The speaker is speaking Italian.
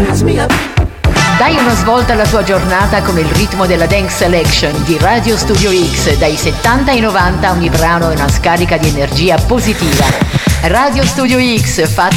Dai una svolta alla tua giornata con il ritmo della Dance Selection di Radio Studio X. Dai 70 ai 90 ogni brano è una scarica di energia positiva. Radio Studio X,